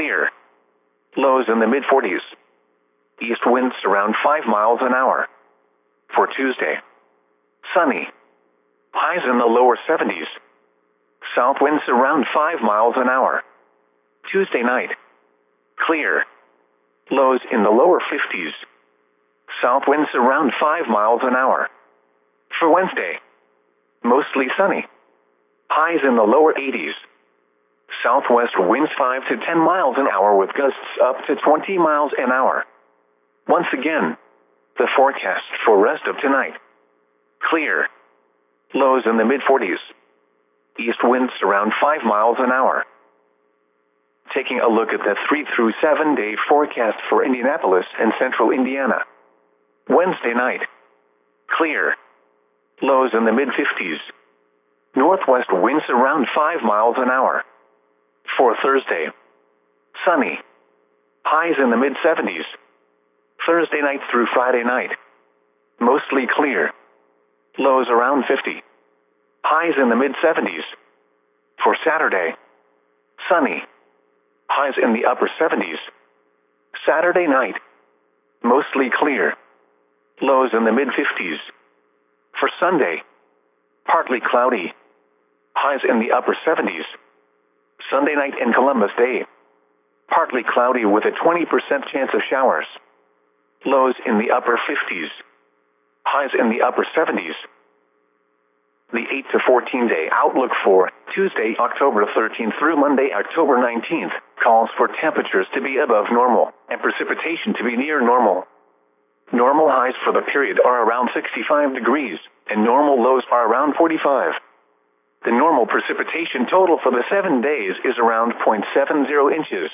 clear. Lows in the mid-40s. East winds around 5 miles an hour. For Tuesday, sunny. Highs in the lower 70s. South winds around 5 miles an hour. Tuesday night, clear. Lows in the lower 50s. South winds around 5 miles an hour. For Wednesday, mostly sunny. Highs in the lower 80s. Southwest winds 5 to 10 miles an hour with gusts up to 20 miles an hour. Once again, the forecast for rest of tonight. Clear. Lows in the mid-40s. East winds around 5 miles an hour. Taking a look at the 3 through 7 day forecast for Indianapolis and central Indiana. Wednesday night, clear. Lows in the mid-50s. Northwest winds around 5 miles an hour. For Thursday, sunny. Highs in the mid-70s. Thursday night through Friday night, mostly clear. Lows around 50. Highs in the mid-70s. For Saturday, sunny. Highs in the upper 70s. Saturday night, mostly clear. Lows in the mid-50s. For Sunday, partly cloudy. Highs in the upper 70s. Sunday night and Columbus Day, partly cloudy with a 20% chance of showers. Lows in the upper 50s. Highs in the upper 70s. The 8 to 14 day outlook for Tuesday, October 13th through Monday, October 19th, calls for temperatures to be above normal and precipitation to be near normal. Normal highs for the period are around 65 degrees, and normal lows are around 45. The normal precipitation total for the 7 days is around 0.70 inches.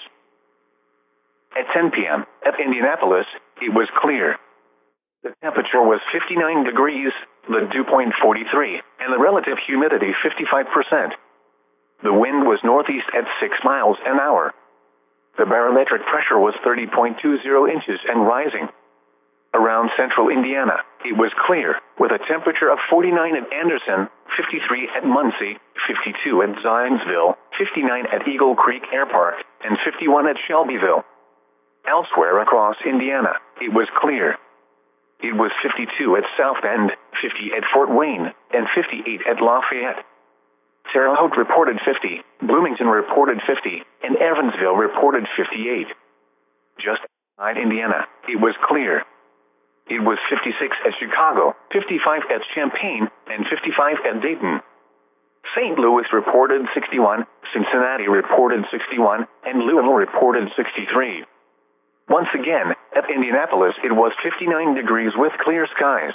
At 10 p.m. at Indianapolis, it was clear. The temperature was 59 degrees, the dew point 43, and the relative humidity 55%. The wind was northeast at 6 miles an hour. The barometric pressure was 30.20 inches and rising. Around central Indiana, it was clear, with a temperature of 49 at Anderson, 53 at Muncie, 52 at Zionsville, 59 at Eagle Creek Air Park, and 51 at Shelbyville. Elsewhere across Indiana, it was clear. It was 52 at South Bend, 50 at Fort Wayne, and 58 at Lafayette. Terre Haute reported 50, Bloomington reported 50, and Evansville reported 58. Just outside Indiana, it was clear. It was 56 at Chicago, 55 at Champaign, and 55 at Dayton. St. Louis reported 61, Cincinnati reported 61, and Louisville reported 63. Once again, at Indianapolis, it was 59 degrees with clear skies.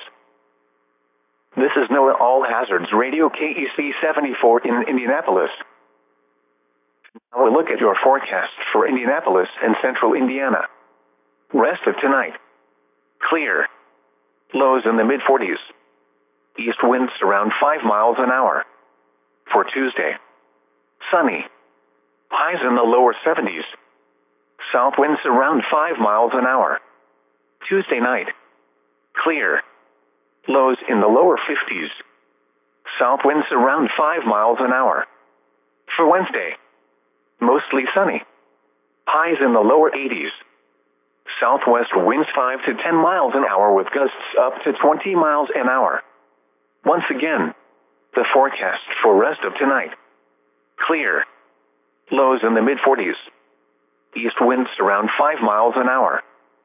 This is NOAA All Hazards Radio KEC 74 in Indianapolis. Now we'll look at your forecast for Indianapolis and central Indiana. Rest of tonight. Clear. Lows in the mid-40s. East winds around 5 miles an hour. For Tuesday, sunny. Highs in the lower 70s. South winds around 5 miles an hour. Tuesday night, clear. Lows in the lower 50s. South winds around 5 miles an hour. For Wednesday, mostly sunny. Highs in the lower 80s. Southwest winds 5 to 10 miles an hour with gusts up to 20 miles an hour. Once again, the forecast for rest of tonight. Clear. Lows in the mid-40s. East winds around 5 miles an hour.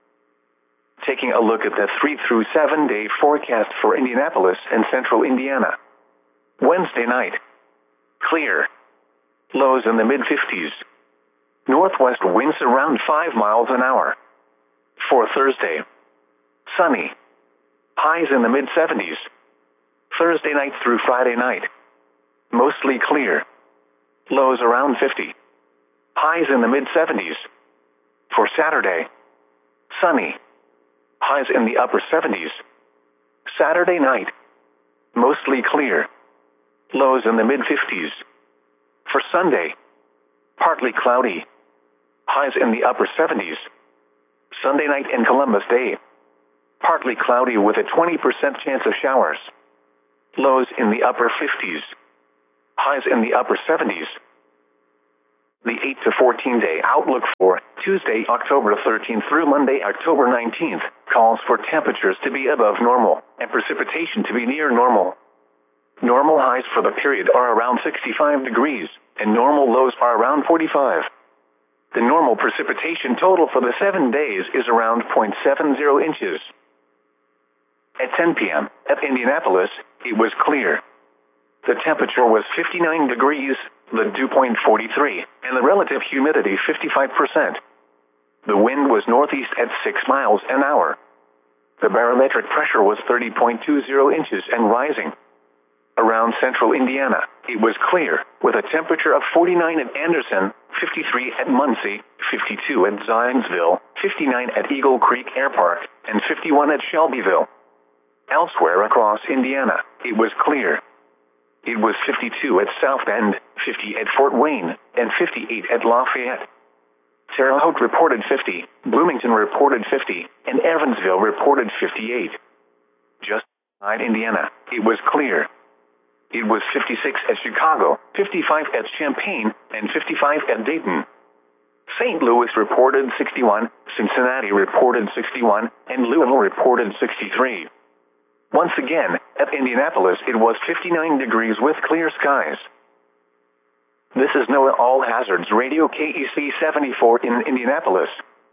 Taking a look at the 3 through 7 day forecast for Indianapolis and central Indiana. Wednesday night, clear. Lows in the mid-50s. Northwest winds around 5 miles an hour. For Thursday, sunny. Highs in the mid-70s. Thursday night through Friday night, mostly clear. Lows around 50. Highs in the mid-70s. For Saturday, sunny. Highs in the upper 70s. Saturday night, mostly clear. Lows in the mid-50s. For Sunday, partly cloudy. Highs in the upper 70s. Sunday night and Columbus Day, partly cloudy with a 20% chance of showers. Lows in the upper 50s. Highs in the upper 70s. The 8 to 14 day outlook for Tuesday, October 13th through Monday, October 19th, calls for temperatures to be above normal and precipitation to be near normal. Normal highs for the period are around 65 degrees, and normal lows are around 45. The normal precipitation total for the 7 days is around 0.70 inches. At 10 p.m. at Indianapolis, it was clear. The temperature was 59 degrees, the dew point 43, and the relative humidity 55%. The wind was northeast at 6 miles an hour. The barometric pressure was 30.20 inches and rising. Around central Indiana, it was clear, with a temperature of 49 at Anderson, 53 at Muncie, 52 at Zionsville, 59 at Eagle Creek Air Park, and 51 at Shelbyville. Elsewhere across Indiana, it was clear. It was 52 at South Bend, 50 at Fort Wayne, and 58 at Lafayette. Terre Haute reported 50, Bloomington reported 50, and Evansville reported 58. Just outside Indiana, it was clear. It was 56 at Chicago, 55 at Champaign, and 55 at Dayton. St. Louis reported 61, Cincinnati reported 61, and Louisville reported 63. Once again, at Indianapolis, it was 59 degrees with clear skies. This is NOAA All Hazards Radio KEC 74 in Indianapolis.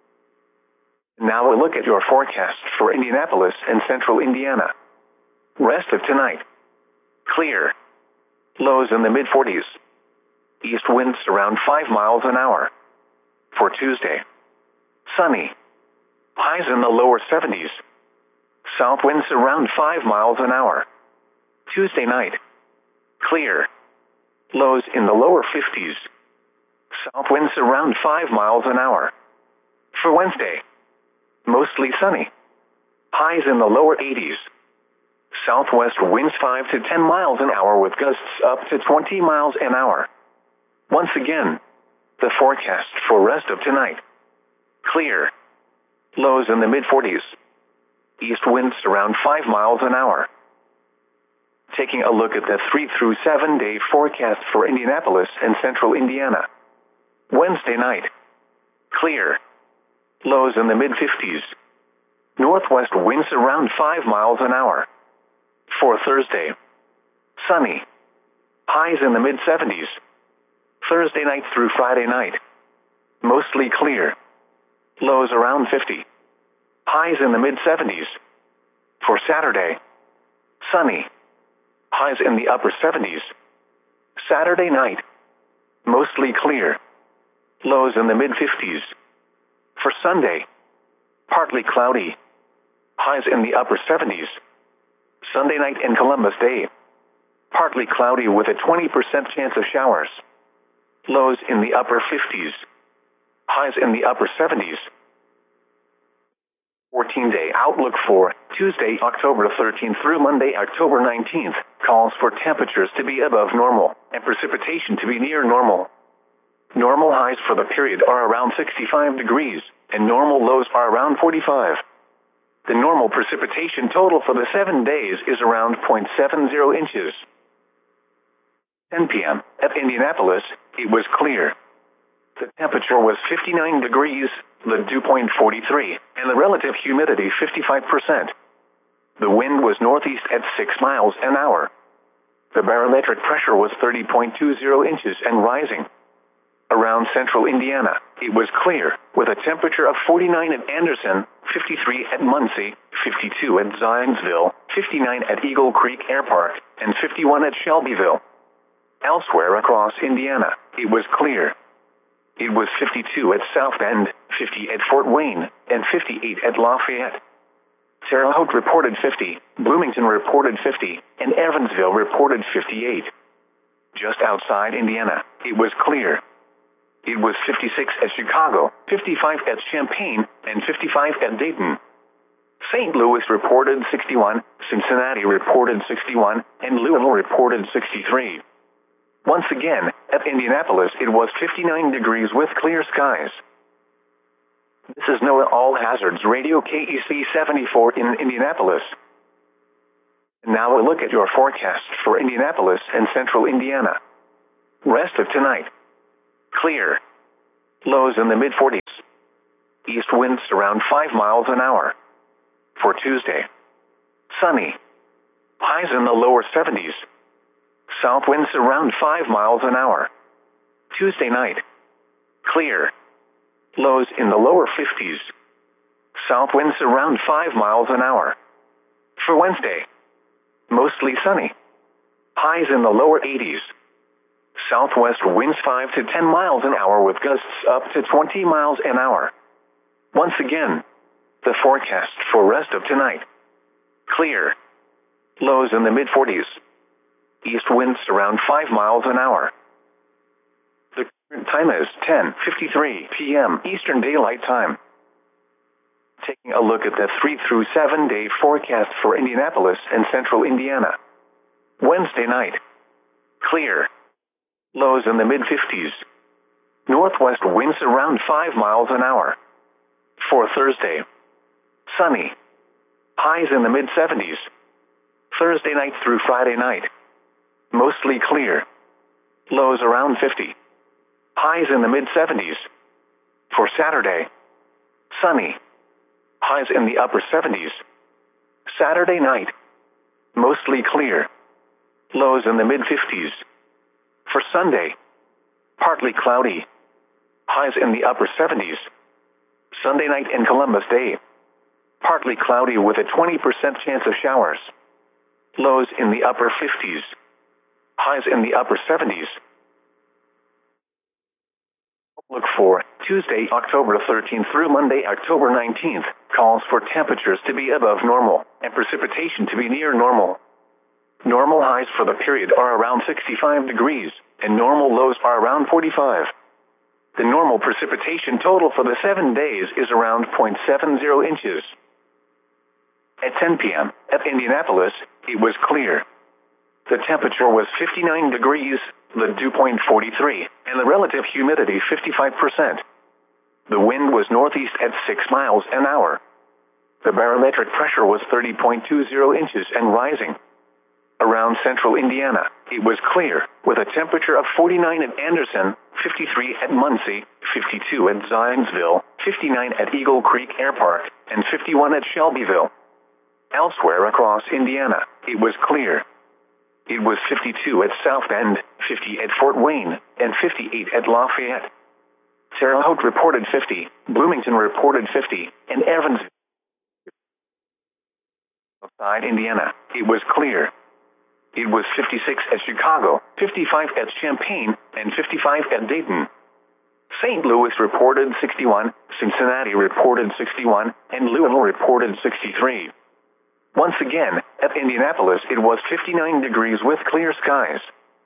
Now a look at your forecast for Indianapolis and central Indiana. Rest of tonight. Clear. Lows in the mid-40s. East winds around 5 miles an hour. For Tuesday. Sunny. Highs in the lower 70s. South winds around 5 miles an hour. Tuesday night. Clear. Lows in the lower 50s. South winds around 5 miles an hour. For Wednesday. Mostly sunny. Highs in the lower 80s. Southwest winds 5 to 10 miles an hour with gusts up to 20 miles an hour. Once again, the forecast for rest of tonight. Clear. Lows in the mid-40s. East winds around 5 miles an hour. Taking a look at the 3 through 7 day forecast for Indianapolis and central Indiana. Wednesday night. Clear. Lows in the mid-50s. Northwest winds around 5 miles an hour. For Thursday. Sunny. Highs in the mid-70s. Thursday night through Friday night. Mostly clear. Lows around 50. Highs in the mid-70s. For Saturday. Sunny. Highs in the upper 70s. Saturday night. Mostly clear. Lows in the mid-50s. For Sunday. Partly cloudy. Highs in the upper 70s. Sunday night and Columbus Day. Partly cloudy with a 20% chance of showers. Lows in the upper 50s. Highs in the upper 70s. 14-day outlook for Tuesday, October 13th through Monday, October 19th, calls for temperatures to be above normal and precipitation to be near normal. Normal highs for the period are around 65 degrees, and normal lows are around 45. The normal precipitation total for the 7 days is around 0.70 inches. 10 p.m. at Indianapolis, it was clear. The temperature was 59 degrees, the dew point 43, and the relative humidity 55%. The wind was northeast at 6 miles an hour. The barometric pressure was 30.20 inches and rising. Around central Indiana, it was clear, with a temperature of 49 at Anderson, 53 at Muncie, 52 at Zionsville, 59 at Eagle Creek Air Park, and 51 at Shelbyville. Elsewhere across Indiana, it was clear. It was 52 at South Bend, 50 at Fort Wayne, and 58 at Lafayette. Terre Haute reported 50, Bloomington reported 50, and Evansville reported 58. Just outside Indiana, it was clear. It was 56 at Chicago, 55 at Champaign, and 55 at Dayton. St. Louis reported 61, Cincinnati reported 61, and Louisville reported 63. Once again, at Indianapolis, it was 59 degrees with clear skies. This is NOAA All Hazards Radio KEC 74 in Indianapolis. Now a look at your forecast for Indianapolis and central Indiana. Rest of tonight. clear. Lows in the mid-40s. East winds around 5 miles an hour. For Tuesday, sunny. Highs in the lower 70s. South winds around 5 miles an hour. Tuesday night, clear. Lows in the lower 50s. South winds around 5 miles an hour. For Wednesday, mostly sunny. Highs in the lower 80s. Southwest winds 5 to 10 miles an hour with gusts up to 20 miles an hour. Once again, the forecast for rest of tonight. Clear. Lows in the mid-40s. East winds around 5 miles an hour. The current time is 10:53 p.m. Eastern Daylight Time. Taking a look at the 3 through 7 day forecast for Indianapolis and central Indiana. Wednesday night, clear. Lows in the mid-50s. Northwest winds around 5 miles an hour. For Thursday, sunny. Highs in the mid-70s. Thursday night through Friday night, mostly clear. Lows around 50. Highs in the mid-70s. For Saturday, sunny. Highs in the upper 70s. Saturday night, mostly clear. Lows in the mid-50s. For Sunday, partly cloudy. Highs in the upper 70s. Sunday night and Columbus Day, partly cloudy with a 20% chance of showers. Lows in the upper 50s. Highs in the upper 70s. Look for Tuesday, October 13th through Monday, October 19th, calls for temperatures to be above normal and precipitation to be near normal. Normal highs for the period are around 65 degrees, and normal lows are around 45. The normal precipitation total for the 7 days is around 0.70 inches. At 10 p.m. at Indianapolis, it was clear. The temperature was 59 degrees, the dew point 43, and the relative humidity 55%. The wind was northeast at 6 miles an hour. The barometric pressure was 30.20 inches and rising. Around central Indiana, it was clear, with a temperature of 49 at Anderson, 53 at Muncie, 52 at Zionsville, 59 at Eagle Creek Air Park, and 51 at Shelbyville. Elsewhere across Indiana, it was clear. It was 52 at South Bend, 50 at Fort Wayne, and 58 at Lafayette. Terre Haute reported 50, Bloomington reported 50, and Evans. Outside Indiana, it was clear. It was 56 at Chicago, 55 at Champaign, and 55 at Dayton. St. Louis reported 61, Cincinnati reported 61, and Louisville reported 63. Once again, at Indianapolis, it was 59 degrees with clear skies.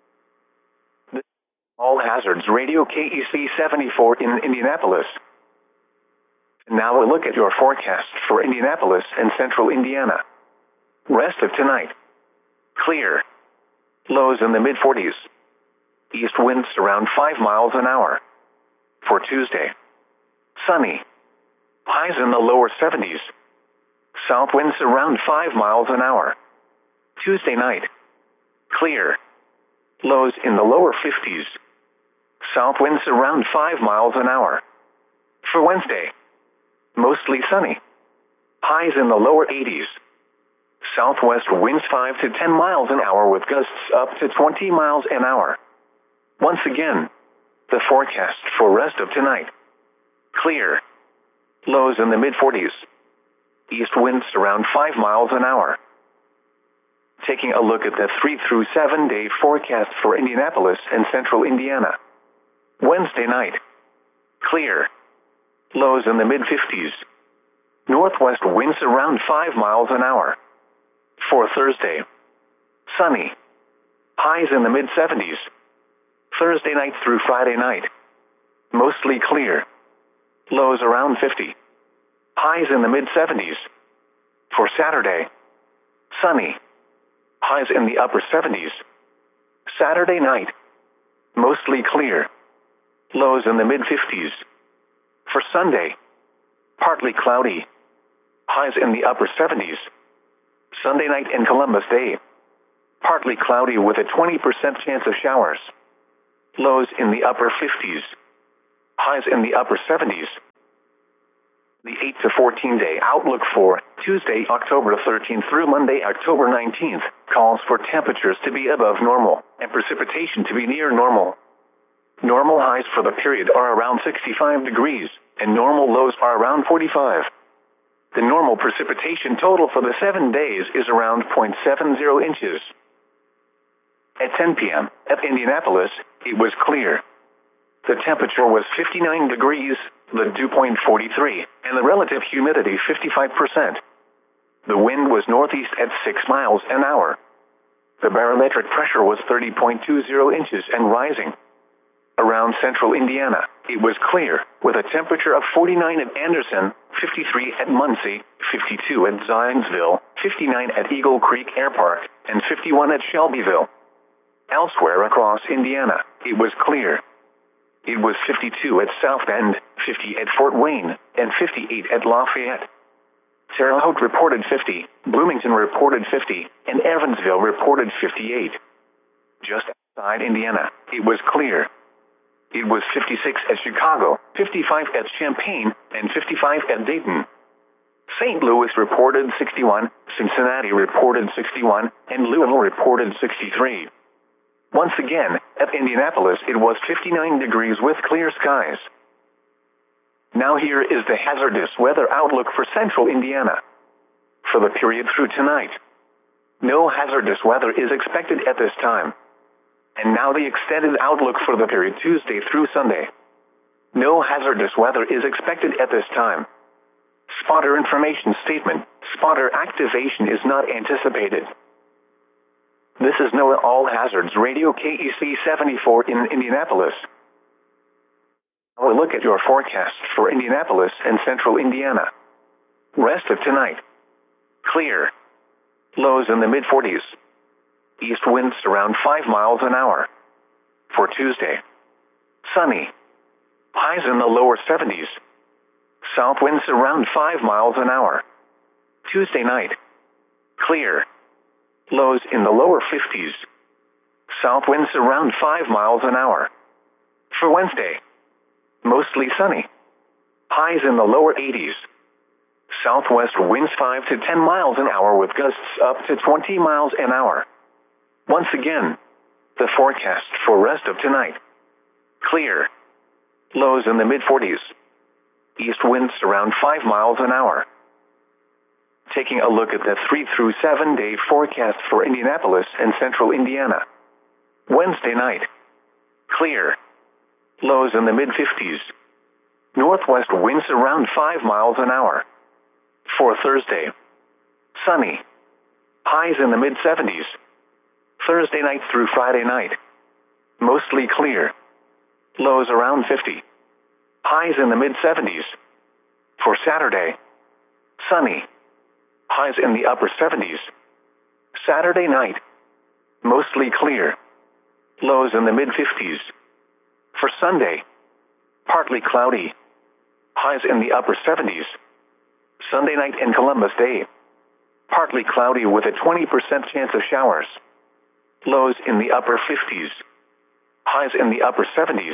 All Hazards Radio KEC 74 in Indianapolis. Now a look at your forecast for Indianapolis and central Indiana. Rest of tonight. Clear. Lows in the mid-40s. East winds around 5 miles an hour. For Tuesday, sunny. Highs in the lower 70s. South winds around 5 miles an hour. Tuesday night, clear. Lows in the lower 50s. South winds around 5 miles an hour. For Wednesday, mostly sunny. Highs in the lower 80s. Southwest winds 5 to 10 miles an hour with gusts up to 20 miles an hour. Once again, the forecast for rest of tonight. Clear. Lows in the mid-40s. East winds around 5 miles an hour. Taking a look at the 3 through 7 day forecast for Indianapolis and central Indiana. Wednesday night. Clear. Lows in the mid-50s. Northwest winds around 5 miles an hour. For Thursday, sunny. Highs in the mid-70s. Thursday night through Friday night, mostly clear. Lows around 50. Highs in the mid-70s. For Saturday, sunny. Highs in the upper 70s. Saturday night, mostly clear. Lows in the mid-50s. For Sunday, partly cloudy. Highs in the upper 70s. Sunday night and Columbus Day, partly cloudy with a 20% chance of showers. Lows in the upper 50s. Highs in the upper 70s. The 8 to 14-day outlook for Tuesday, October 13th through Monday, October 19th, calls for temperatures to be above normal and precipitation to be near normal. Normal highs for the period are around 65 degrees, and normal lows are around 45. The normal precipitation total for the 7 days is around 0.70 inches. At 10 p.m. at Indianapolis, it was clear. The temperature was 59 degrees, the dew point 43, and the relative humidity 55%. The wind was northeast at 6 miles an hour. The barometric pressure was 30.20 inches and rising. Around central Indiana, it was clear, with a temperature of 49 at Anderson, 53 at Muncie, 52 at Zionsville, 59 at Eagle Creek Air Park, and 51 at Shelbyville. Elsewhere across Indiana, it was clear. It was 52 at South Bend, 50 at Fort Wayne, and 58 at Lafayette. Terre Haute reported 50, Bloomington reported 50, and Evansville reported 58. Just outside Indiana, it was clear. It was 56 at Chicago, 55 at Champaign, and 55 at Dayton. St. Louis reported 61, Cincinnati reported 61, and Louisville reported 63. Once again, at Indianapolis it was 59 degrees with clear skies. Now here is the hazardous weather outlook for central Indiana. For the period through tonight, no hazardous weather is expected at this time. And now the extended outlook for the period Tuesday through Sunday. No hazardous weather is expected at this time. Spotter information statement: spotter activation is not anticipated. This is NOAA All Hazards Radio KEC 74 in Indianapolis. Now a look at your forecast for Indianapolis and central Indiana. Rest of tonight. Clear. Lows in the mid-40s. East winds around 5 miles an hour. For Tuesday, sunny. Highs in the lower 70s. South winds around 5 miles an hour. Tuesday night, clear. Lows in the lower 50s. South winds around 5 miles an hour. For Wednesday, mostly sunny. Highs in the lower 80s. Southwest winds 5 to 10 miles an hour with gusts up to 20 miles an hour. Once again, the forecast for rest of tonight. Clear. Lows in the mid-40s. East winds around 5 miles an hour. Taking a look at the 3 through 7 day forecast for Indianapolis and central Indiana. Wednesday night. Clear. Lows in the mid-50s. Northwest winds around 5 miles an hour. For Thursday, sunny. Highs in the mid-70s. Thursday night through Friday night, mostly clear. Lows around 50. Highs in the mid-70s. For Saturday, sunny. Highs in the upper 70s. Saturday night, mostly clear. Lows in the mid-50s. For Sunday, partly cloudy. Highs in the upper 70s. Sunday night and Columbus Day, partly cloudy with a 20% chance of showers. Lows in the upper 50s. Highs in the upper 70s.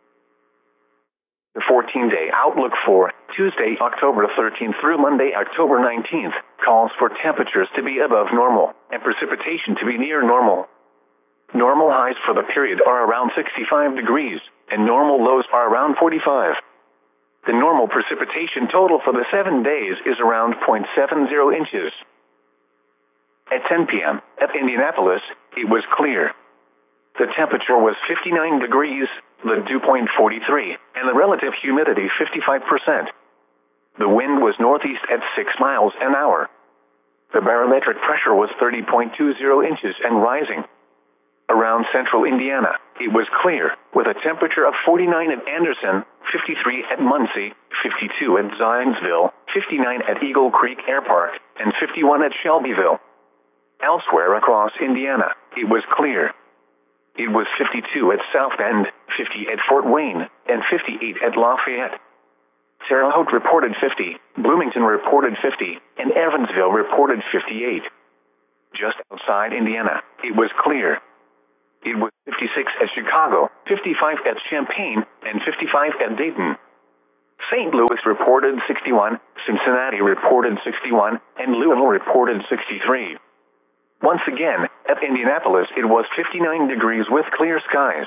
The 14-day outlook for Tuesday, October 13th through Monday, October 19th, calls for temperatures to be above normal and precipitation to be near normal. Normal highs for the period are around 65 degrees, and normal lows are around 45. The normal precipitation total for the 7 days is around 0.70 inches. At 10 p.m. at Indianapolis, it was clear. The temperature was 59 degrees, the dew point 43, and the relative humidity 55%. The wind was northeast at 6 miles an hour. The barometric pressure was 30.20 inches and rising. Around central Indiana, it was clear, with a temperature of 49 at Anderson, 53 at Muncie, 52 at Zionsville, 59 at Eagle Creek Air Park, and 51 at Shelbyville. Elsewhere across Indiana, it was clear. It was 52 at South Bend, 50 at Fort Wayne, and 58 at Lafayette. Terre Haute reported 50, Bloomington reported 50, and Evansville reported 58. Just outside Indiana, it was clear. It was 56 at Chicago, 55 at Champaign, and 55 at Dayton. St. Louis reported 61, Cincinnati reported 61, and Louisville reported 63. Once again, at Indianapolis it was 59 degrees with clear skies.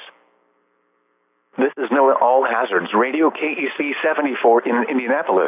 This is NOAA All Hazards Radio KEC 74 in Indianapolis.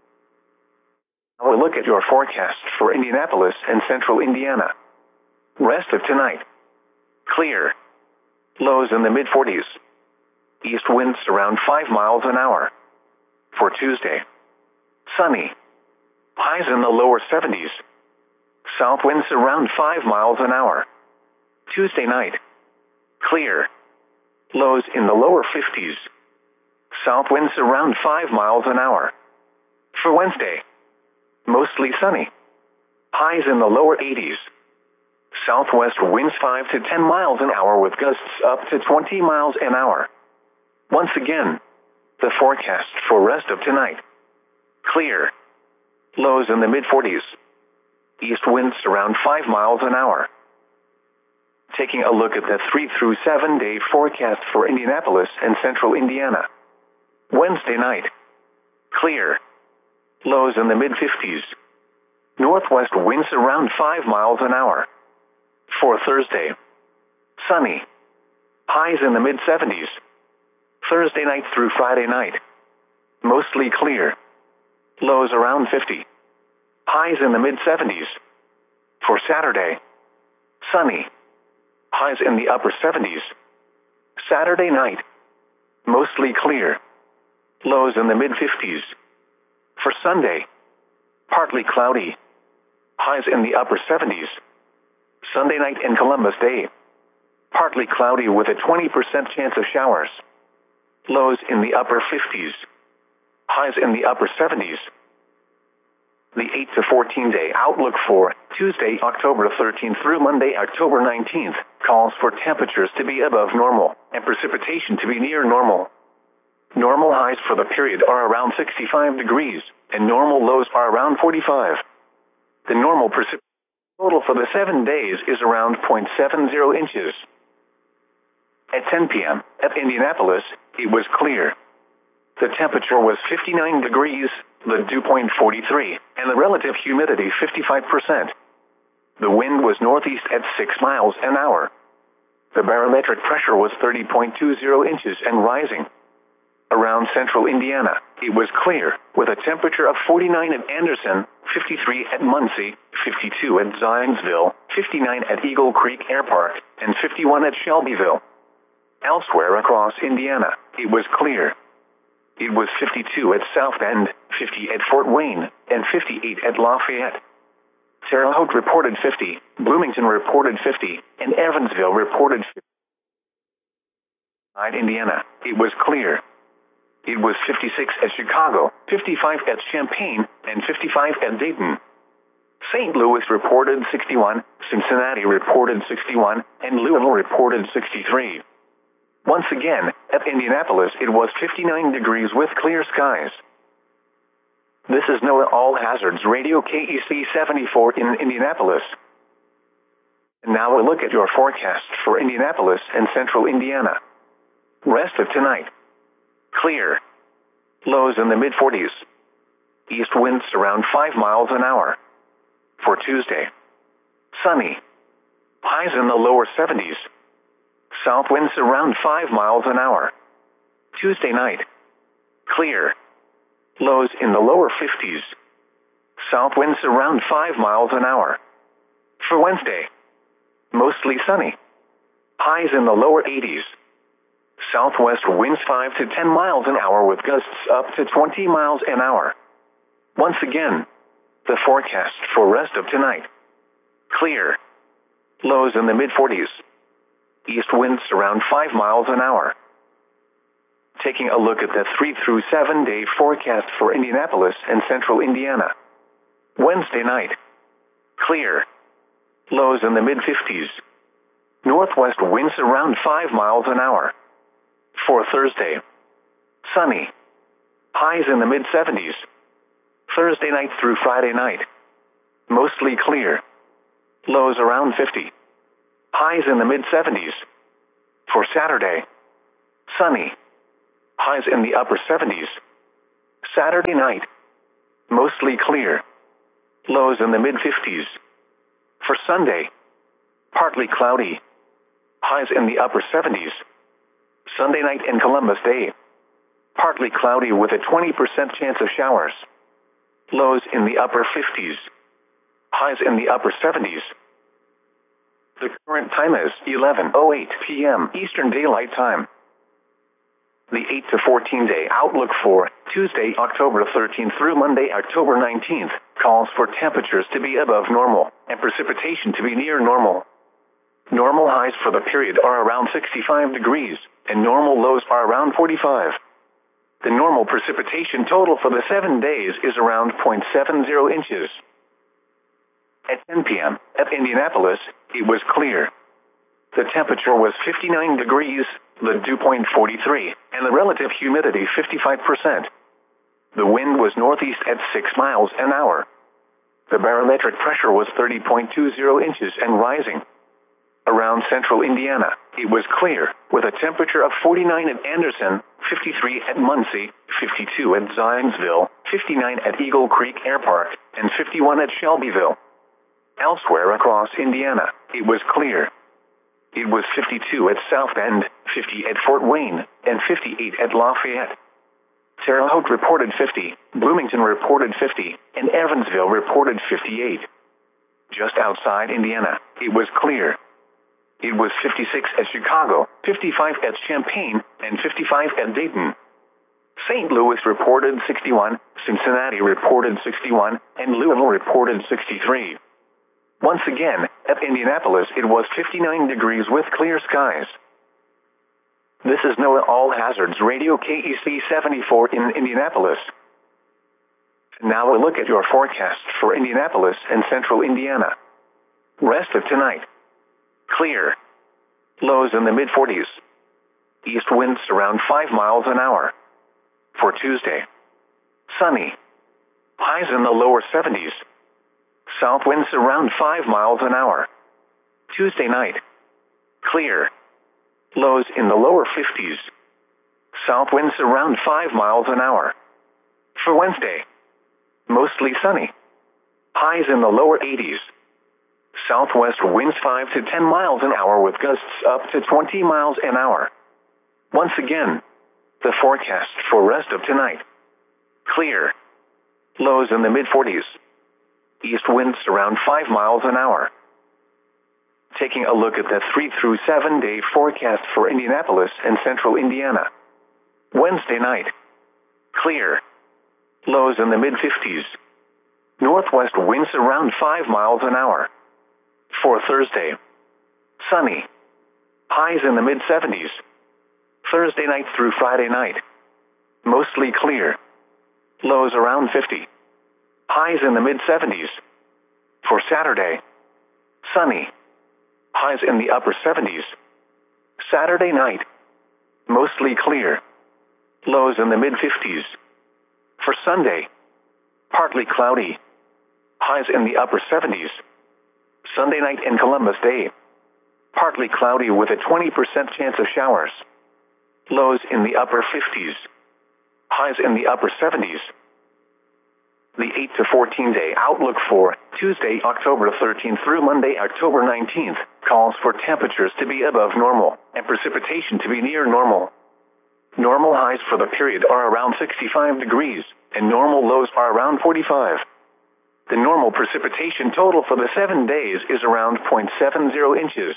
Now we'll look at your forecast for Indianapolis and central Indiana. Rest of tonight. Clear. Lows in the mid-40s. East winds around 5 miles an hour. For Tuesday. Sunny. Highs in the lower 70s. South winds around 5 miles an hour. Tuesday night. Clear. Lows in the lower 50s. South winds around 5 miles an hour. For Wednesday. Mostly sunny. Highs in the lower 80s. Southwest winds 5 to 10 miles an hour with gusts up to 20 miles an hour. Once again, the forecast for rest of tonight. Clear. Lows in the mid-40s. East winds around 5 miles an hour. Taking a look at the 3 through 7 day forecast for Indianapolis and central Indiana. Wednesday night. Clear. Lows in the mid-50s. Northwest winds around 5 miles an hour. For Thursday. Sunny. Highs in the mid-70s. Thursday night through Friday night. Mostly clear. Lows around 50. Highs in the mid-70s. For Saturday. Sunny. Highs in the upper 70s. Saturday night. Mostly clear. Lows in the mid-50s. For Sunday. Partly cloudy. Highs in the upper 70s. Sunday night and Columbus Day. Partly cloudy with a 20% chance of showers. Lows in the upper 50s. Highs in the upper 70s. The 8 to 14 day outlook for Tuesday, October 13th through Monday, October 19th, calls for temperatures to be above normal and precipitation to be near normal. Normal highs for the period are around 65 degrees, and normal lows are around 45. The normal precipitation total for the 7 days is around 0.70 inches. At 10 p.m. at Indianapolis, it was clear. The temperature was 59 degrees, the dew point 43, and the relative humidity 55%. The wind was northeast at 6 miles an hour. The barometric pressure was 30.20 inches and rising. Around central Indiana, it was clear, with a temperature of 49 at Anderson, 53 at Muncie, 52 at Zionsville, 59 at Eagle Creek Air Park, and 51 at Shelbyville. Elsewhere across Indiana, it was clear. It was 52 at South Bend, 50 at Fort Wayne, and 58 at Lafayette. Terre Haute reported 50, Bloomington reported 50, and Evansville reported 50. In Indiana, it was clear. It was 56 at Chicago, 55 at Champaign, and 55 at Dayton. St. Louis reported 61, Cincinnati reported 61, and Louisville reported 63. Once again, at Indianapolis it was 59 degrees with clear skies. This is NOAA All Hazards Radio KEC 74 in Indianapolis. And now we'll look at your forecast for Indianapolis and central Indiana. Rest of tonight. Clear. Lows in the mid-40s. East winds around 5 miles an hour. For Tuesday. Sunny. Highs in the lower 70s. South winds around 5 miles an hour. Tuesday night. Clear. Lows in the lower 50s. South winds around 5 miles an hour. For Wednesday. Mostly sunny. Highs in the lower 80s. Southwest winds 5 to 10 miles an hour with gusts up to 20 miles an hour. Once again, the forecast for rest of tonight. Clear. Lows in the mid-40s. East winds around 5 miles an hour. Taking a look at the 3 through 7 day forecast for Indianapolis and central Indiana. Wednesday night. Clear. Lows in the mid-50s. Northwest winds around 5 miles an hour. For Thursday. Sunny. Highs in the mid-70s. Thursday night through Friday night. Mostly clear. Lows around 50. Highs in the mid-70s. For Saturday, sunny. Highs in the upper 70s. Saturday night, mostly clear. Lows in the mid-50s. For Sunday, partly cloudy. Highs in the upper 70s. Sunday night and Columbus Day, partly cloudy with a 20% chance of showers. Lows in the upper 50s. Highs in the upper 70s. The current time is 11:08 p.m. Eastern Daylight Time. The 8 to 14 day outlook for Tuesday, October 13th through Monday, October 19th, calls for temperatures to be above normal and precipitation to be near normal. Normal highs for the period are around 65 degrees, and normal lows are around 45. The normal precipitation total for the 7 days is around 0.70 inches. At 10 p.m. at Indianapolis, it was clear. The temperature was 59 degrees, the dew point 43, and the relative humidity 55%. The wind was northeast at 6 miles an hour. The barometric pressure was 30.20 inches and rising. Around central Indiana, it was clear, with a temperature of 49 at Anderson, 53 at Muncie, 52 at Zionsville, 59 at Eagle Creek Air Park, and 51 at Shelbyville. Elsewhere across Indiana, it was clear. It was 52 at South Bend, 50 at Fort Wayne, and 58 at Lafayette. Terre Haute reported 50, Bloomington reported 50, and Evansville reported 58. Just outside Indiana, it was clear. It was 56 at Chicago, 55 at Champaign, and 55 at Dayton. St. Louis reported 61, Cincinnati reported 61, and Louisville reported 63. Once again, at Indianapolis it was 59 degrees with clear skies. This is NOAA All Hazards Radio KEC 74 in Indianapolis. Now a look at your forecast for Indianapolis and central Indiana. Rest of tonight. Clear. Lows in the mid-40s. East winds around 5 miles an hour. For Tuesday, sunny. Highs in the lower 70s. South winds around 5 miles an hour. Tuesday night, clear. Lows in the lower 50s. South winds around 5 miles an hour. For Wednesday, mostly sunny. Highs in the lower 80s. Southwest winds 5 to 10 miles an hour with gusts up to 20 miles an hour. Once again, the forecast for rest of tonight. Clear. Lows in the mid-40s. East winds around 5 miles an hour. Taking a look at the 3 through 7 day forecast for Indianapolis and central Indiana. Wednesday night, clear. Lows in the mid-50s. Northwest winds around 5 miles an hour. For Thursday, sunny. Highs in the mid-70s. Thursday night through Friday night, mostly clear. Lows around 50. Highs in the mid-70s. For Saturday, sunny. Highs in the upper 70s. Saturday night, mostly clear. Lows in the mid-50s. For Sunday, partly cloudy. Highs in the upper 70s. Sunday night and Columbus Day, partly cloudy with a 20% chance of showers. Lows in the upper 50s. Highs in the upper 70s. The 8 to 14 day outlook for Tuesday, October 13th through Monday, October 19th, calls for temperatures to be above normal and precipitation to be near normal. Normal highs for the period are around 65 degrees, and normal lows are around 45. The normal precipitation total for the 7 days is around 0.70 inches.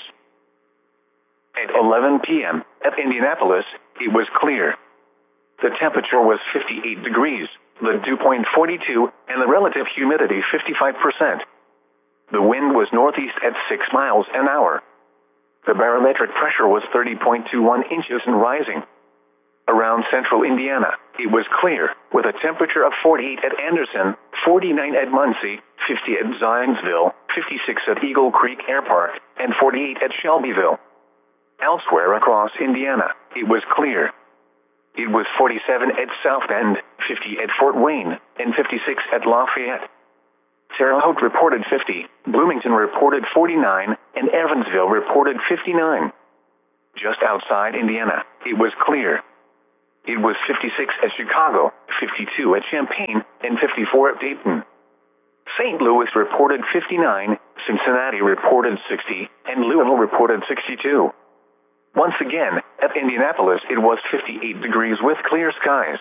At 11 p.m. at Indianapolis, it was clear. The temperature was 58 degrees, the dew point 42, and the relative humidity 55%. The wind was northeast at 6 miles an hour. The barometric pressure was 30.21 inches and rising. Around central Indiana, it was clear, with a temperature of 48 at Anderson, 49 at Muncie, 50 at Zionsville, 56 at Eagle Creek Air Park, and 48 at Shelbyville. Elsewhere across Indiana, it was clear. It was 47 at South Bend, 50 at Fort Wayne, and 56 at Lafayette. Terre Haute reported 50, Bloomington reported 49, and Evansville reported 59. Just outside Indiana, it was clear. It was 56 at Chicago, 52 at Champaign, and 54 at Dayton. St. Louis reported 59, Cincinnati reported 60, and Louisville reported 62. Once again, at Indianapolis it was 58 degrees with clear skies.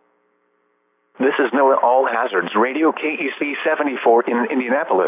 This is NOAA All Hazards Radio KEC 74 in Indianapolis.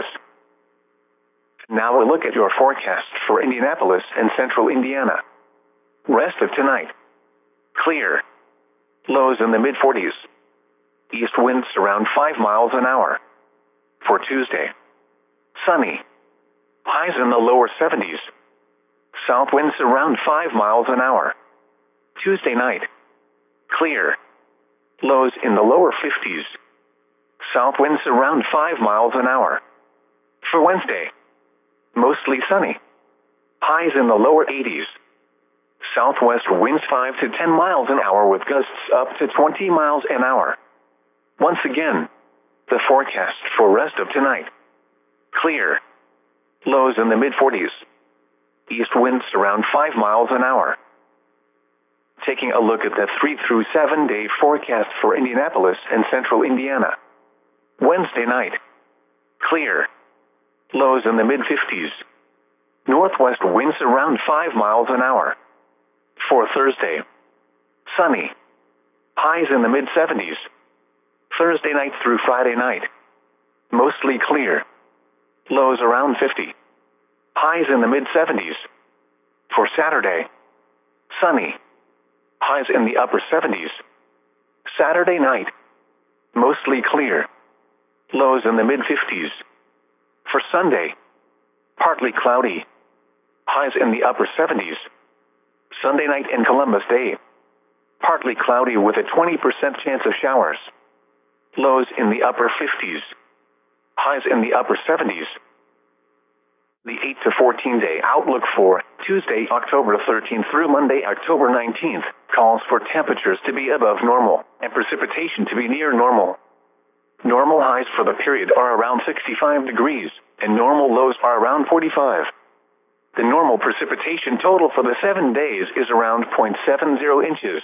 Now a look at your forecast for Indianapolis and central Indiana. Rest of tonight. Clear. Lows in the mid-40s. East winds around 5 miles an hour. For Tuesday. Sunny. Highs in the lower 70s. South winds around 5 miles an hour. Tuesday night. Clear. Lows in the lower 50s. South winds around 5 miles an hour. For Wednesday. Mostly sunny. Highs in the lower 80s. Southwest winds 5 to 10 miles an hour with gusts up to 20 miles an hour. Once again, the forecast for rest of tonight. Clear. Lows in the mid-40s. East winds around 5 miles an hour. Taking a look at the 3 through 7 day forecast for Indianapolis and central Indiana. Wednesday night. Clear. Lows in the mid-50s. Northwest winds around 5 miles an hour. For Thursday. Sunny. Highs in the mid-70s. Thursday night through Friday night. Mostly clear. Lows around 50. Highs in the mid-70s. For Saturday. Sunny. Highs in the upper 70s. Saturday night. Mostly clear. Lows in the mid-50s. For Sunday. Partly cloudy. Highs in the upper 70s. Sunday night and Columbus Day. Partly cloudy with a 20% chance of showers. Lows in the upper 50s. Highs in the upper 70s. The 8 to 14 day outlook for Tuesday, October 13th through Monday, October 19th, calls for temperatures to be above normal and precipitation to be near normal. Normal highs for the period are around 65 degrees, and normal lows are around 45. The normal precipitation total for the 7 days is around 0.70 inches.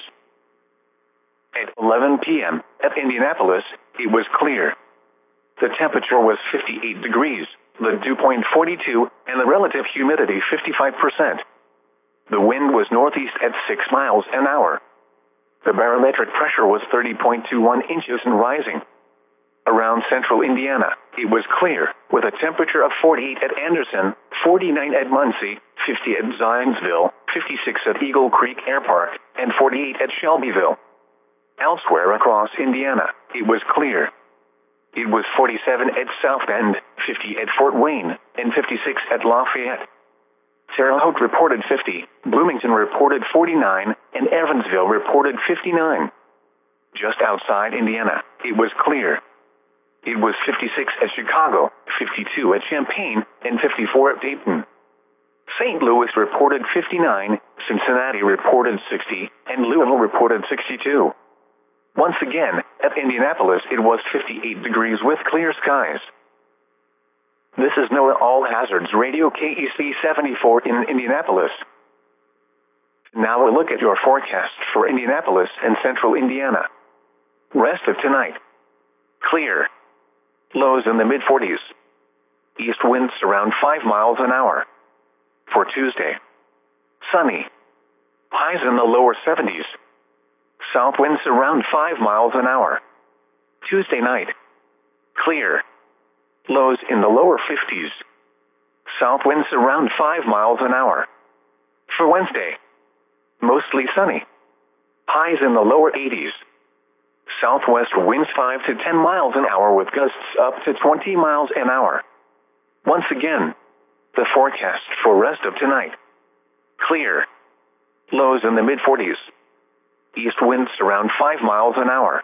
At 11 p.m. at Indianapolis, it was clear. The temperature was 58 degrees, the dew point 42, and the relative humidity 55%. The wind was northeast at 6 miles an hour. The barometric pressure was 30.21 inches and rising. Around central Indiana, it was clear, with a temperature of 48 at Anderson, 49 at Muncie, 50 at Zionsville, 56 at Eagle Creek Air Park, and 48 at Shelbyville. Elsewhere across Indiana, it was clear. It was 47 at South Bend, 50 at Fort Wayne, and 56 at Lafayette. Terre Haute reported 50, Bloomington reported 49, and Evansville reported 59. Just outside Indiana, it was clear. It was 56 at Chicago, 52 at Champaign, and 54 at Dayton. St. Louis reported 59, Cincinnati reported 60, and Louisville reported 62. Once again, at Indianapolis it was 58 degrees with clear skies. This is NOAA All Hazards Radio KEC 74 in Indianapolis. Now a look at your forecast for Indianapolis and central Indiana. Rest of tonight. Clear. Lows in the mid-40s. East winds around 5 miles an hour. For Tuesday. Sunny. Highs in the lower 70s. South winds around 5 miles an hour. Tuesday night. Clear. Lows in the lower 50s. South winds around 5 miles an hour. For Wednesday. Mostly sunny. Highs in the lower 80s. Southwest winds 5 to 10 miles an hour with gusts up to 20 miles an hour. Once again, the forecast for rest of tonight. Clear. Lows in the mid-40s. East winds around 5 miles an hour.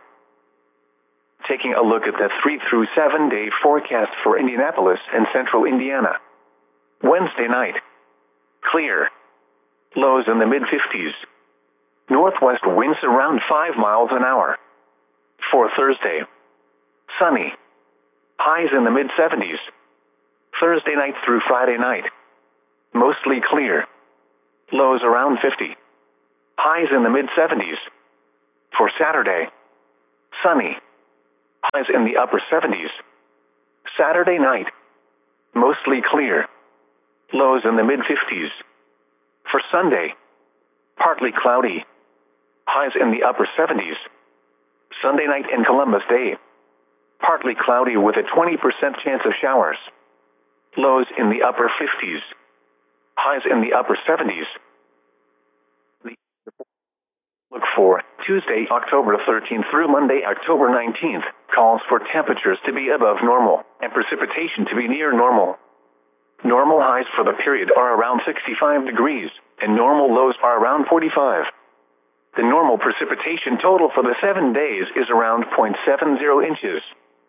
Taking a look at the 3 through 7 day forecast for Indianapolis and central Indiana. Wednesday night. Clear. Lows in the mid-50s. Northwest winds around 5 miles an hour. For Thursday. Sunny. Highs in the mid-70s. Thursday night through Friday night. Mostly clear. Lows around 50. Highs in the mid-70s. For Saturday, sunny. Highs in the upper 70s. Saturday night, mostly clear. Lows in the mid-50s. For Sunday, partly cloudy. Highs in the upper 70s. Sunday night and Columbus Day, partly cloudy with a 20% chance of showers. Lows in the upper 50s. Highs in the upper 70s. Look for Tuesday, October 13th through Monday, October 19th, calls for temperatures to be above normal and precipitation to be near normal. Normal highs for the period are around 65 degrees, and normal lows are around 45. The normal precipitation total for the 7 days is around 0.70 inches.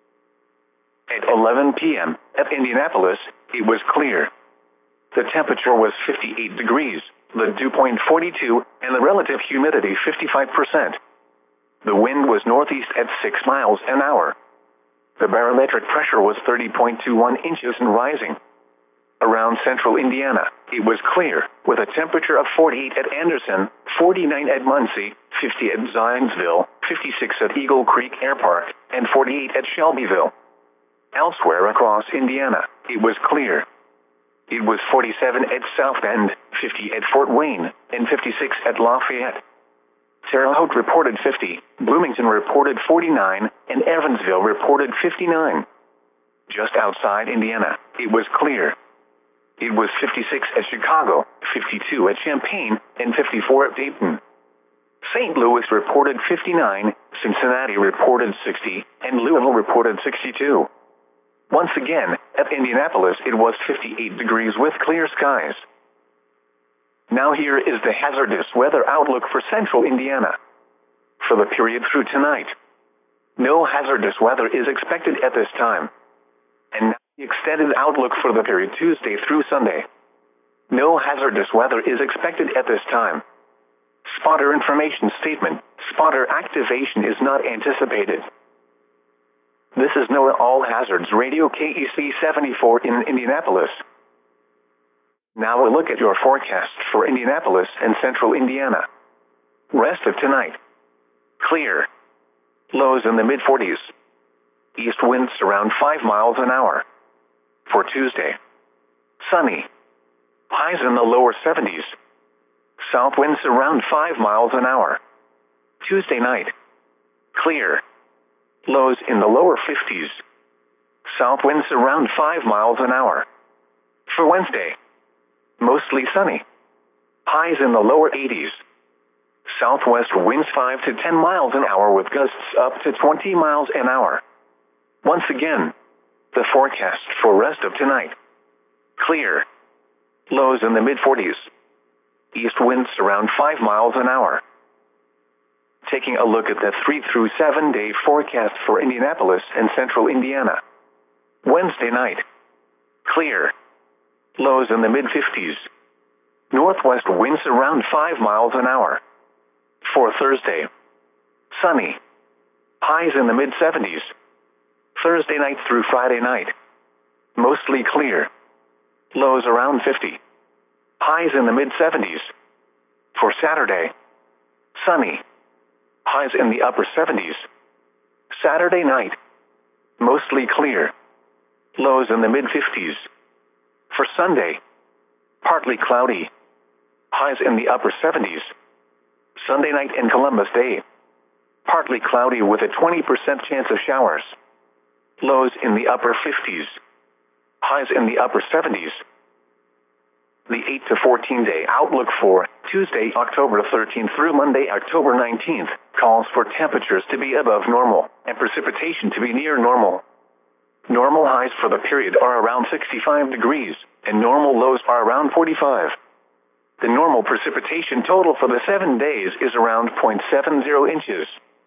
At 11 p.m. at Indianapolis, it was clear. The temperature was 58 degrees, the dew point 42, and the relative humidity 55%. The wind was northeast at 6 miles an hour. The barometric pressure was 30.21 inches and rising. Around central Indiana, it was clear, with a temperature of 48 at Anderson, 49 at Muncie, 50 at Zionsville, 56 at Eagle Creek Air Park, and 48 at Shelbyville. Elsewhere across Indiana, it was clear. It was 47 at South Bend, 50 at Fort Wayne, and 56 at Lafayette. Terre Haute reported 50, Bloomington reported 49, and Evansville reported 59. Just outside Indiana, it was clear. It was 56 at Chicago, 52 at Champaign, and 54 at Dayton. St. Louis reported 59, Cincinnati reported 60, and Louisville reported 62. Once again, at Indianapolis it was 58 degrees with clear skies. Now here is the hazardous weather outlook for central Indiana. For the period through tonight, no hazardous weather is expected at this time. And now the extended outlook for the period Tuesday through Sunday. No hazardous weather is expected at this time. Spotter information statement. Spotter activation is not anticipated. This is NOAA All Hazards Radio KEC 74 in Indianapolis. Now a look at your forecast for Indianapolis and central Indiana. Rest of tonight. Clear. Lows in the mid-40s. East winds around 5 miles an hour. For Tuesday, sunny. Highs in the lower 70s. South winds around 5 miles an hour. Tuesday night, clear. Lows in the lower 50s. South winds around 5 miles an hour. For Wednesday, mostly sunny. Highs in the lower 80s. Southwest winds 5 to 10 miles an hour with gusts up to 20 miles an hour. Once again, the forecast for rest of tonight. Clear. Lows in the mid-40s. East winds around 5 miles an hour. Taking a look at the 3 through 7 day forecast for Indianapolis and central Indiana. Wednesday night. Clear. Lows in the mid-50s. Northwest winds around 5 miles an hour. For Thursday, sunny. Highs in the mid-70s. Thursday night through Friday night, mostly clear. Lows around 50. Highs in the mid-70s. For Saturday, sunny. Highs in the upper 70s. Saturday night, mostly clear. Lows in the mid-50s. For Sunday, partly cloudy. Highs in the upper 70s. Sunday night and Columbus Day, partly cloudy with a 20% chance of showers. Lows in the upper 50s. Highs in the upper 70s. The 8 to 14 day outlook for Tuesday, October 13th through Monday, October 19th, calls for temperatures to be above normal and precipitation to be near normal. Normal highs for the period are around 65 degrees, and normal lows are around 45. The normal precipitation total for the 7 days is around 0.70 inches.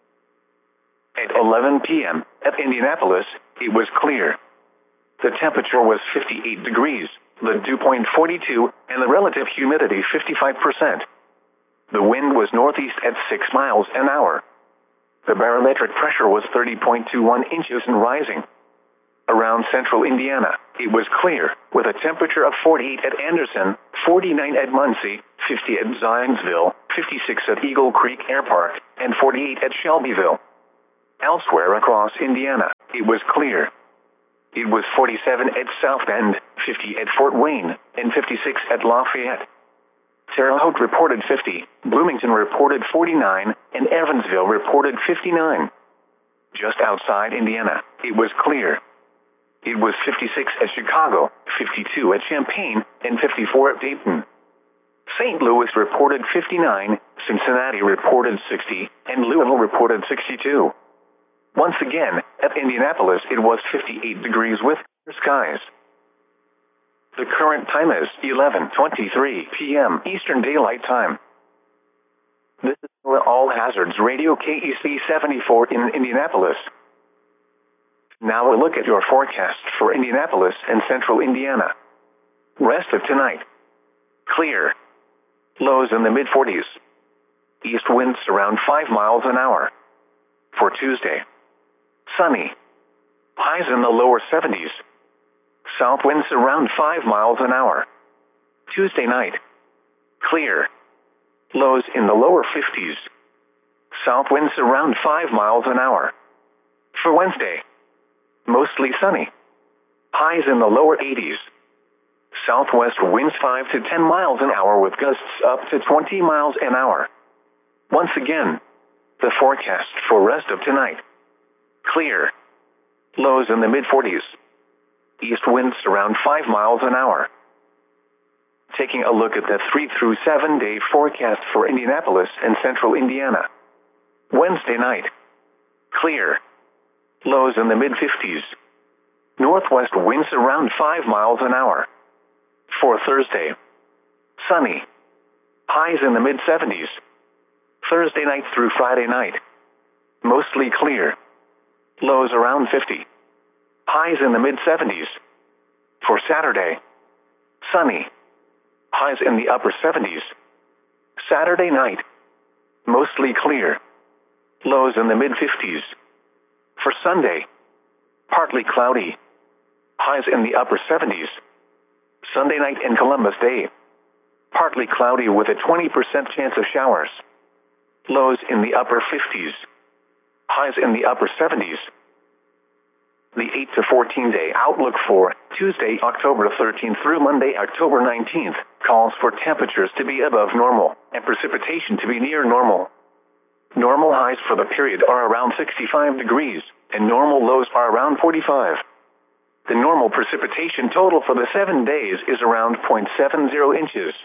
At 11 p.m. at Indianapolis, it was clear. The temperature was 58 degrees, the dew point 42, and the relative humidity 55%. The wind was northeast at 6 miles an hour. The barometric pressure was 30.21 inches and rising. Around central Indiana, it was clear, with a temperature of 48 at Anderson, 49 at Muncie, 50 at Zionsville, 56 at Eagle Creek Air Park, and 48 at Shelbyville. Elsewhere across Indiana, it was clear. It was 47 at South Bend, 50 at Fort Wayne, and 56 at Lafayette. Terre Haute reported 50, Bloomington reported 49, and Evansville reported 59. Just outside Indiana, it was clear. It was 56 at Chicago, 52 at Champaign, and 54 at Dayton. St. Louis reported 59, Cincinnati reported 60, and Louisville reported 62. Once again, at Indianapolis it was 58 degrees with clear skies. The current time is 11:23 p.m. Eastern Daylight Time. This is All Hazards Radio KEC 74 in Indianapolis. Now a look at your forecast for Indianapolis and central Indiana. Rest of tonight. Clear. Lows in the mid-40s. East winds around 5 miles an hour. For Tuesday. Sunny. Highs in the lower 70s. South winds around 5 miles an hour. Tuesday night. Clear. Lows in the lower 50s. South winds around 5 miles an hour. For Wednesday. Mostly sunny. Highs in the lower 80s. Southwest winds 5 to 10 miles an hour with gusts up to 20 miles an hour. Once again, the forecast for rest of tonight. Clear. Lows in the mid-40s. East winds around 5 miles an hour. Taking a look at the 3 through 7 day forecast for Indianapolis and central Indiana. Wednesday night. Clear. Lows in the mid-50s. Northwest winds around 5 miles an hour. For Thursday. Sunny. Highs in the mid-70s. Thursday night through Friday night. Mostly clear. Lows around 50. Highs in the mid-70s. For Saturday. Sunny. Highs in the upper 70s. Saturday night. Mostly clear. Lows in the mid-50s. For Sunday. Partly cloudy. Highs in the upper 70s. Sunday night and Columbus Day. Partly cloudy with a 20% chance of showers. Lows in the upper 50s. Highs in the upper 70s. The 8 to 14 day outlook for Tuesday, October 13th through Monday, October 19th, calls for temperatures to be above normal and precipitation to be near normal. Normal highs for the period are around 65 degrees, and normal lows are around 45. The normal precipitation total for the 7 days is around 0.70 inches.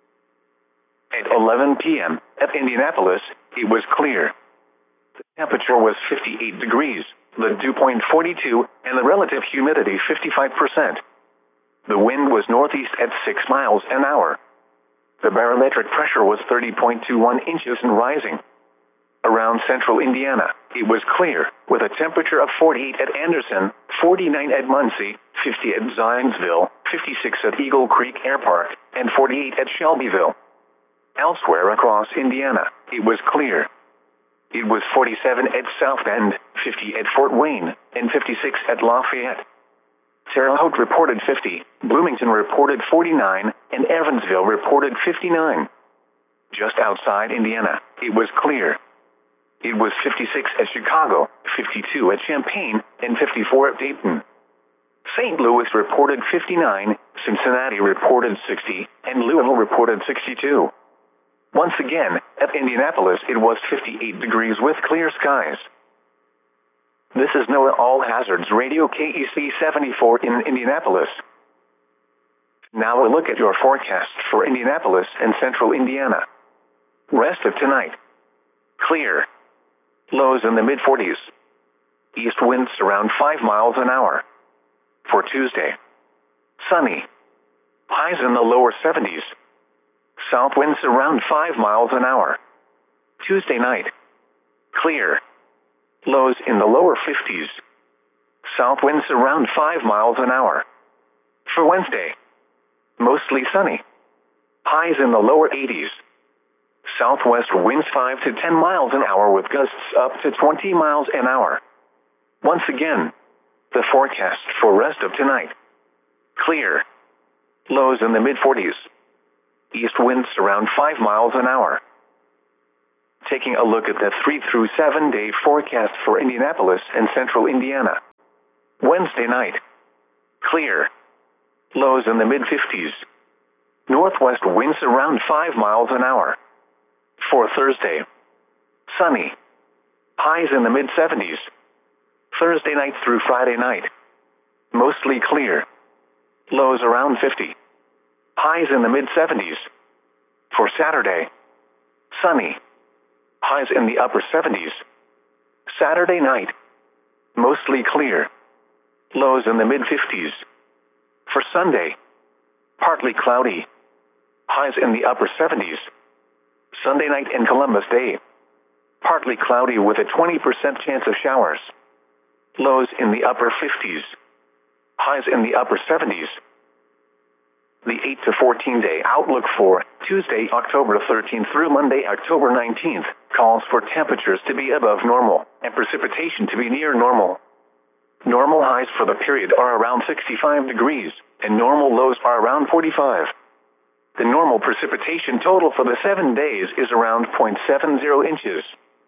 At 11 p.m. at Indianapolis, it was clear. The temperature was 58 degrees, the dew point 42, and the relative humidity 55%. The wind was northeast at 6 miles an hour. The barometric pressure was 30.21 inches and rising. Around central Indiana, it was clear, with a temperature of 48 at Anderson, 49 at Muncie, 50 at Zionsville, 56 at Eagle Creek Air Park, and 48 at Shelbyville. Elsewhere across Indiana, it was clear. It was 47 at South Bend, 50 at Fort Wayne, and 56 at Lafayette. Terre Haute reported 50, Bloomington reported 49, and Evansville reported 59. Just outside Indiana, it was clear. It was 56 at Chicago, 52 at Champaign, and 54 at Dayton. St. Louis reported 59, Cincinnati reported 60, and Louisville reported 62. Once again, at Indianapolis it was 58 degrees with clear skies. This is NOAA All Hazards Radio KEC 74 in Indianapolis. Now a look at your forecast for Indianapolis and central Indiana. Rest of tonight. Clear. Lows in the mid-40s. East winds around 5 miles an hour. For Tuesday. Sunny. Highs in the lower 70s. South winds around 5 miles an hour. Tuesday night. Clear. Lows in the lower 50s. South winds around 5 miles an hour. For Wednesday. Mostly sunny. Highs in the lower 80s. Southwest winds 5 to 10 miles an hour with gusts up to 20 miles an hour. Once again, the forecast for rest of tonight. Clear. Lows in the mid-40s. East winds around 5 miles an hour. Taking a look at the 3 through 7 day forecast for Indianapolis and central Indiana. Wednesday night. Clear. Lows in the mid-50s. Northwest winds around 5 miles an hour. For Thursday. Sunny. Highs in the mid-70s. Thursday night through Friday night. Mostly clear. Lows around 50. Highs in the mid-70s. For Saturday. Sunny. Highs in the upper 70s. Saturday night. Mostly clear. Lows in the mid-50s. For Sunday. Partly cloudy. Highs in the upper 70s. Sunday night and Columbus Day. Partly cloudy with a 20% chance of showers. Lows in the upper 50s. Highs in the upper 70s. The 8 to 14 day outlook for Tuesday, October 13th through Monday, October 19th, calls for temperatures to be above normal and precipitation to be near normal. Normal highs for the period are around 65 degrees, and normal lows are around 45. The normal precipitation total for the 7 days is around 0.70 inches.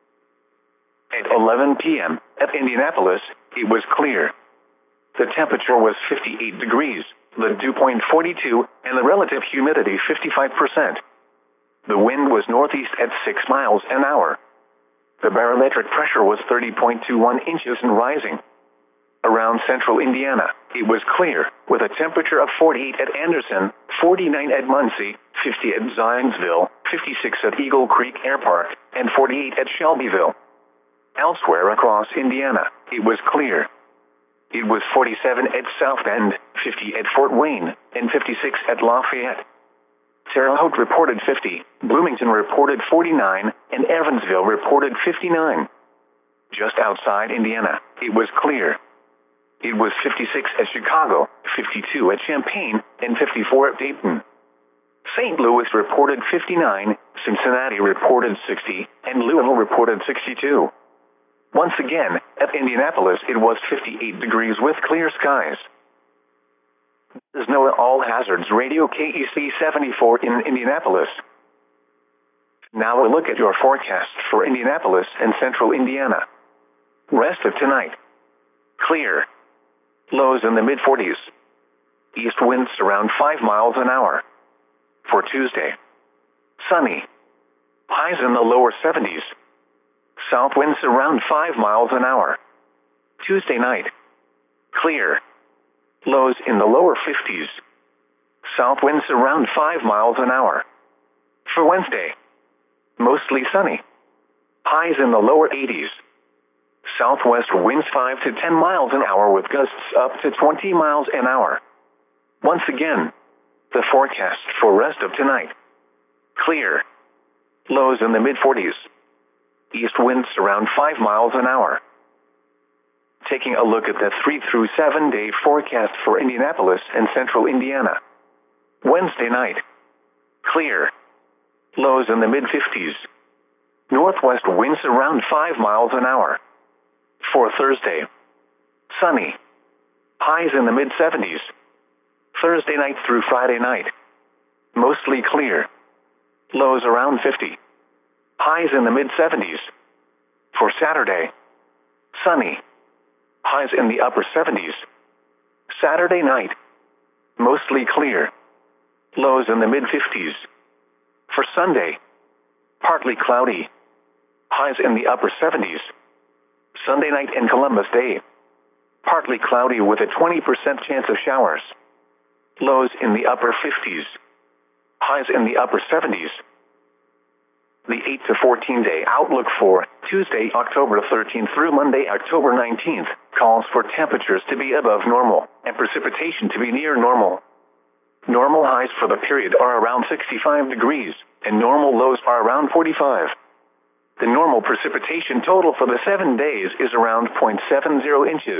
At 11 p.m. at Indianapolis, it was clear. The temperature was 58 degrees, the dew point 42, and the relative humidity 55%. The wind was northeast at 6 miles an hour. The barometric pressure was 30.21 inches and rising. Around central Indiana, it was clear, with a temperature of 48 at Anderson, 49 at Muncie, 50 at Zionsville, 56 at Eagle Creek Air Park, and 48 at Shelbyville. Elsewhere across Indiana, it was clear. It was 47 at South Bend, 50 at Fort Wayne, and 56 at Lafayette. Terre Haute reported 50, Bloomington reported 49, and Evansville reported 59. Just outside Indiana, it was clear. It was 56 at Chicago, 52 at Champaign, and 54 at Dayton. St. Louis reported 59, Cincinnati reported 60, and Louisville reported 62. Once again, at Indianapolis it was 58 degrees with clear skies. This is NOAA All Hazards Radio KEC 74 in Indianapolis. Now a look at your forecast for Indianapolis and central Indiana. Rest of tonight. Clear. Lows in the mid-40s. East winds around 5 miles an hour. For Tuesday. Sunny. Highs in the lower 70s. South winds around 5 miles an hour. Tuesday night. Clear. Lows in the lower 50s. South winds around 5 miles an hour. For Wednesday. Mostly sunny. Highs in the lower 80s. Southwest winds 5 to 10 miles an hour with gusts up to 20 miles an hour. Once again, the forecast for rest of tonight. Clear. Lows in the mid-40s. East winds around 5 miles an hour. Taking a look at the 3 through 7 day forecast for Indianapolis and central Indiana. Wednesday night. Clear. Lows in the mid-50s. Northwest winds around 5 miles an hour. For Thursday. Sunny. Highs in the mid-70s. Thursday night through Friday night. Mostly clear. Lows around 50. Highs in the mid-70s. For Saturday. Sunny. Highs in the upper 70s. Saturday night. Mostly clear. Lows in the mid-50s. For Sunday. Partly cloudy. Highs in the upper 70s. Sunday night and Columbus Day. Partly cloudy with a 20% chance of showers. Lows in the upper 50s. Highs in the upper 70s. The 8 to 14 day outlook for Tuesday, October 13th through Monday, October 19th, calls for temperatures to be above normal and precipitation to be near normal. Normal highs for the period are around 65 degrees, and normal lows are around 45. The normal precipitation total for the 7 days is around 0.70 inches.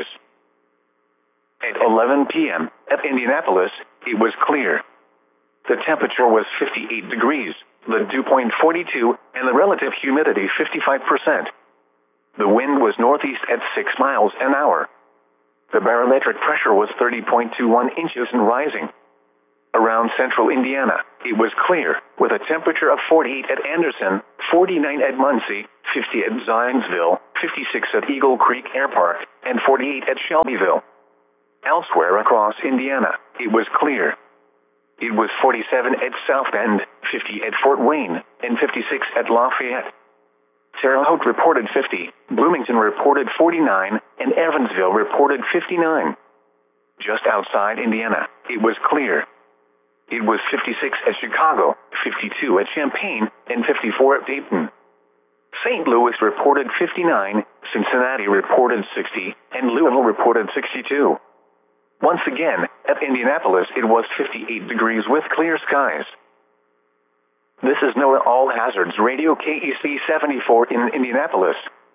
At 11 p.m. at Indianapolis, it was clear. The temperature was 58 degrees, the dew point 42, and the relative humidity 55%. The wind was northeast at 6 miles an hour. The barometric pressure was 30.21 inches and rising. Around central Indiana, it was clear, with a temperature of 48 at Anderson, 49 at Muncie, 50 at Zionsville, 56 at Eagle Creek Air Park, and 48 at Shelbyville. Elsewhere across Indiana, it was clear. It was 47 at South Bend, 50 at Fort Wayne, and 56 at Lafayette. Terre Haute reported 50, Bloomington reported 49, and Evansville reported 59. Just outside Indiana, it was clear. It was 56 at Chicago, 52 at Champaign, and 54 at Dayton. St. Louis reported 59, Cincinnati reported 60, and Louisville reported 62. Once again, at Indianapolis it was 58 degrees with clear skies. This is NOAA All Hazards Radio KEC 74 in Indianapolis.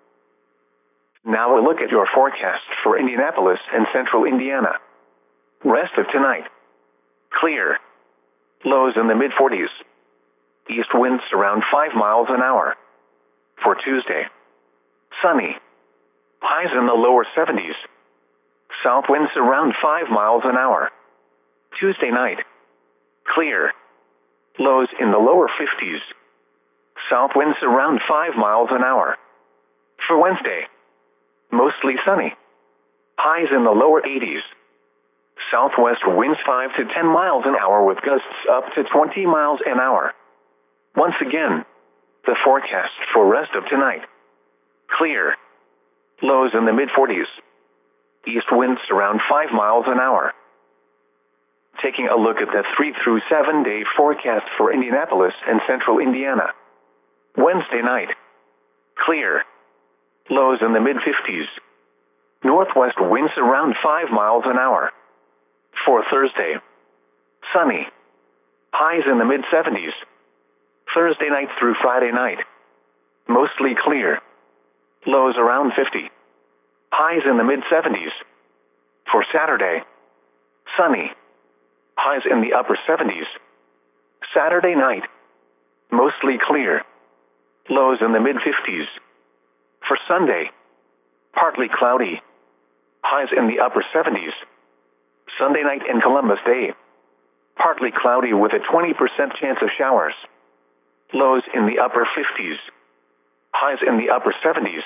Now a look at your forecast for Indianapolis and central Indiana. Rest of tonight. Clear. Lows in the mid-40s. East winds around 5 miles an hour. For Tuesday. Sunny. Highs in the lower 70s. South winds around 5 miles an hour. Tuesday night. Clear. Lows in the lower 50s. South winds around 5 miles an hour. For Wednesday. Mostly sunny. Highs in the lower 80s. Southwest winds 5 to 10 miles an hour with gusts up to 20 miles an hour. Once again, the forecast for rest of tonight. Clear. Lows in the mid-40s. East winds around 5 miles an hour. Taking a look at the 3 through 7 day forecast for Indianapolis and central Indiana. Wednesday night. Clear. Lows in the mid-50s. Northwest winds around 5 miles an hour. For Thursday. Sunny. Highs in the mid-70s. Thursday night through Friday night. Mostly clear. Lows around 50. Highs in the mid-70s. For Saturday. Sunny. Highs in the upper 70s. Saturday night. Mostly clear. Lows in the mid-50s. For Sunday. Partly cloudy. Highs in the upper 70s. Sunday night and Columbus Day. Partly cloudy with a 20% chance of showers. Lows in the upper 50s. Highs in the upper 70s.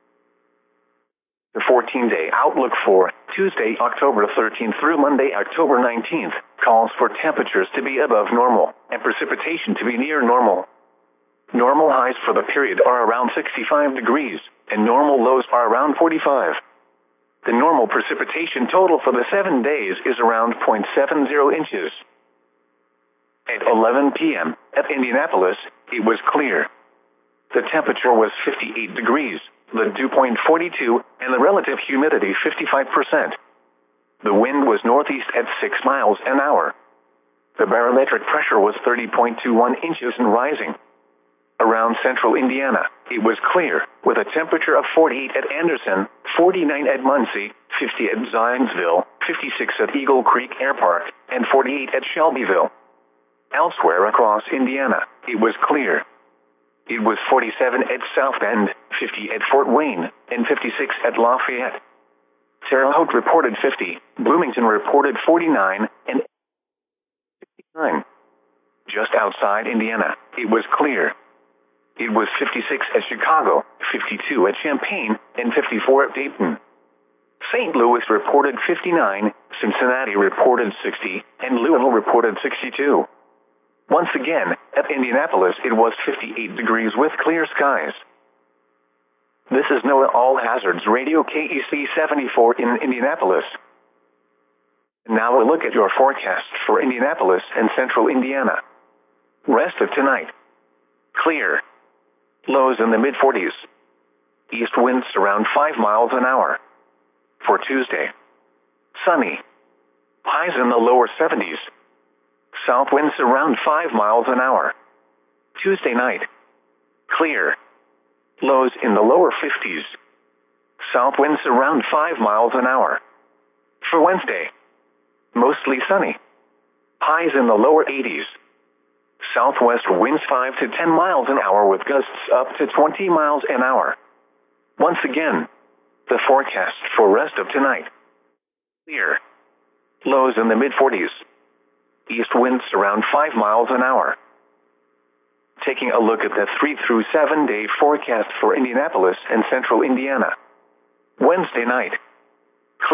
The 14-day outlook for Tuesday, October 13th through Monday, October 19th, calls for temperatures to be above normal and precipitation to be near normal. Normal highs for the period are around 65 degrees, and normal lows are around 45. The normal precipitation total for the 7 days is around 0.70 inches. At 11 p.m. at Indianapolis, it was clear. The temperature was 58 degrees, the dew point 42, and the relative humidity 55%. The wind was northeast at 6 miles an hour. The barometric pressure was 30.21 inches and rising. Around central Indiana, it was clear, with a temperature of 48 at Anderson, 49 at Muncie, 50 at Zionsville, 56 at Eagle Creek Air Park, and 48 at Shelbyville. Elsewhere across Indiana, it was clear. It was 47 at South Bend, 50 at Fort Wayne, and 56 at Lafayette. Terre Haute reported 50, Bloomington reported 49, and 59. Just outside Indiana, it was clear. It was 56 at Chicago, 52 at Champaign, and 54 at Dayton. St. Louis reported 59, Cincinnati reported 60, and Louisville reported 62. Once again, at Indianapolis it was 58 degrees with clear skies. This is NOAA All Hazards Radio KEC 74 in Indianapolis. Now a look at your forecast for Indianapolis and central Indiana. Rest of tonight. Clear. Lows in the mid-40s. East winds around 5 miles an hour. For Tuesday. Sunny. Highs in the lower 70s. South winds around 5 miles an hour. Tuesday night. Clear. Lows in the lower 50s. South winds around 5 miles an hour. For Wednesday. Mostly sunny. Highs in the lower 80s. Southwest winds 5 to 10 miles an hour with gusts up to 20 miles an hour. Once again, the forecast for rest of tonight. Clear. Lows in the mid-40s. East winds around 5 miles an hour. Taking a look at the 3 through 7 day forecast for Indianapolis and central Indiana. Wednesday night,